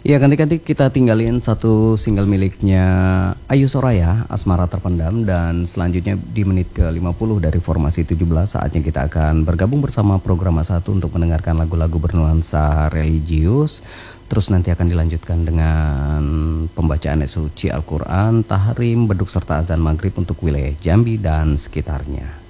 Ya, ganti-ganti kita tinggalin satu single miliknya Ayu Soraya, Asmara Terpendam. Dan selanjutnya di menit ke-50 dari Formasi 17, saatnya kita akan bergabung bersama program A1 untuk mendengarkan lagu-lagu bernuansa religius. Terus nanti akan dilanjutkan dengan pembacaan ayat suci Al-Quran, tahrim, beduk serta azan maghrib untuk wilayah Jambi dan sekitarnya.